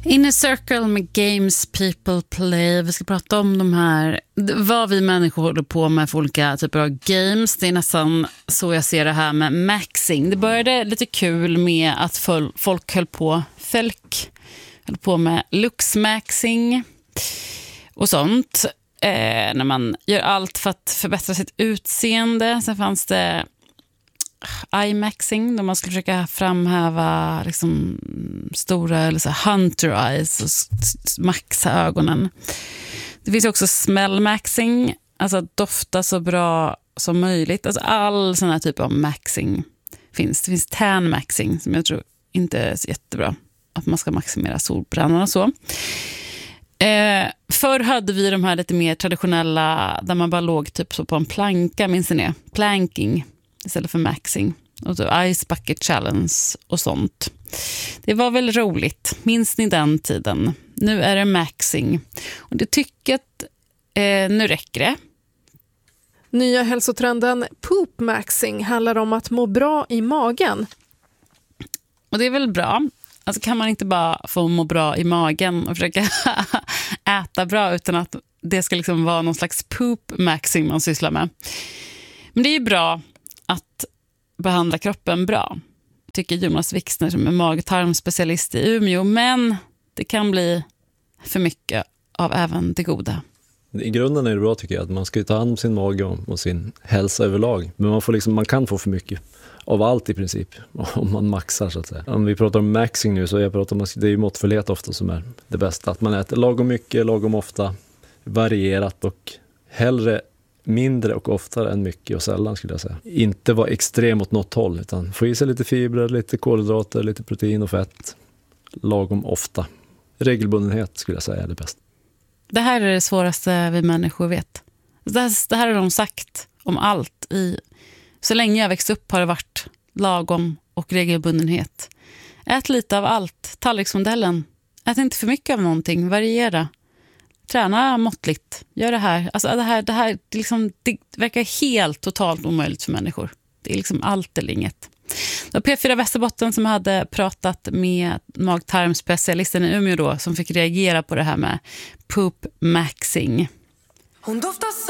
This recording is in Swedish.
Inner Circle med Games People Play. Vi ska prata om de här, vad vi människor håller på med för olika typer av games. Det är nästan så jag ser det här med maxing. Det började lite kul med att folk höll på med luxmaxing och sånt. När man gör allt för att förbättra sitt utseende. Sen fanns det eye-maxing, där man skulle försöka framhäva liksom stora eller så hunter eyes och maxa ögonen. Det finns också smell-maxing, alltså att dofta så bra som möjligt. Alltså all sån här typ av maxing finns. Det finns tan-maxing som jag tror inte är så jättebra. Att man ska maximera solbrännan och så. Förr hade vi de här lite mer traditionella där man bara låg typ så på en planka, minns ni det? Planking istället för maxing. Och så Ice Bucket Challenge och sånt. Det var väl roligt. Minns ni den tiden? Nu är det maxing. Och det tycker att nu räcker det. Nya hälsotrenden poop maxing handlar om att må bra i magen. Och det är väl bra. Alltså kan man inte bara få må bra i magen och försöka äta bra utan att det ska liksom vara någon slags poop maxing man sysslar med. Men det är ju bra att behandla kroppen bra, tycker Jonas Wixner som är mag-tarmspecialist i Umeå, men det kan bli för mycket av även det goda. I grunden är det bra tycker jag att man ska ta hand om sin mage och sin hälsa överlag, men man kan få för mycket av allt i princip om man maxar så att säga. Om vi pratar om maxing nu så det är ju måttfullhet ofta som är det bästa, att man äter lagom mycket, lagom ofta, varierat och hellre mindre och oftare än mycket och sällan skulle jag säga. Inte vara extrem åt något håll utan få i sig lite fibrer, lite kolhydrater, lite protein och fett lagom ofta. Regelbundenhet skulle jag säga är det bästa. Det här är det svåraste vi människor vet. Det här har de sagt om allt. Så länge jag växte upp har det varit lagom och regelbundenhet. Ät lite av allt, tallriksmodellen. Ät inte för mycket av någonting, variera. Träna måttligt, gör det här. Alltså det verkar helt totalt omöjligt för människor. Det är liksom allt eller inget. Det var P4 Västerbotten som hade pratat med mag-tarmspecialisten i Umeå då, som fick reagera på det här med poop maxing. Hon doftar